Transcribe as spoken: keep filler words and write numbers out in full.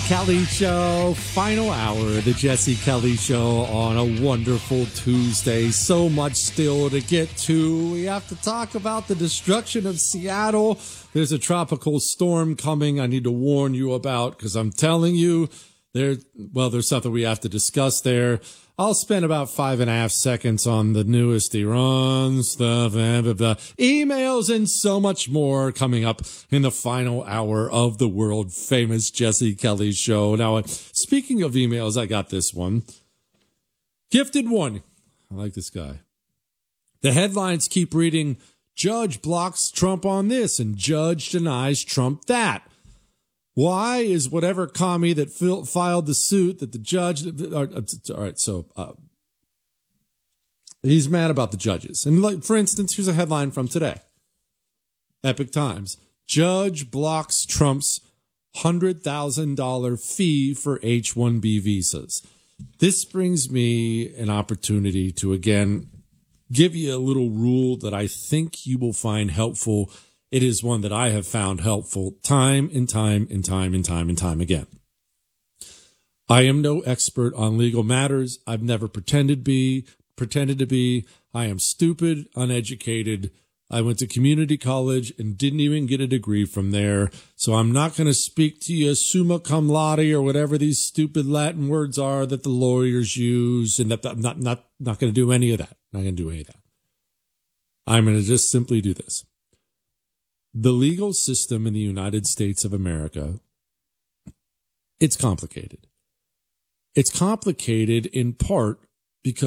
Kelly Show, final hour of the Jesse Kelly Show on a wonderful Tuesday. So much still to get to. We have to talk about the destruction of Seattle. There's a tropical storm coming I need to warn you about because I'm telling you, there. well, there's something we have to discuss there. I'll spend about five and a half seconds on the newest Iran stuff, blah, blah, blah. Emails and so much more coming up in the final hour of the world famous Jesse Kelly Show. Now, speaking of emails, I got this one. Gifted one. I like this guy. The headlines keep reading, Judge blocks Trump on this and Judge denies Trump that. Why is whatever commie that fil- filed the suit that the judge, uh, uh, all right, so uh, he's mad about the judges. And like, for instance, here's a headline from today. Epic Times. Judge blocks Trump's one hundred thousand dollars fee for H one B visas. This brings me an opportunity to, again, give you a little rule that I think you will find helpful. It is one that I have found helpful time and time and time and time and time again. I am no expert on legal matters. I've never pretended be pretended to be. I am stupid, uneducated. I went to community college and didn't even get a degree from there. So I'm not going to speak to you summa cum laude or whatever these stupid Latin words are that the lawyers use. And that I'm not, not, not going to do any of that. Not going to do any of that. I'm going to just simply do this. The legal system in the United States of America, it's complicated. It's complicated in part because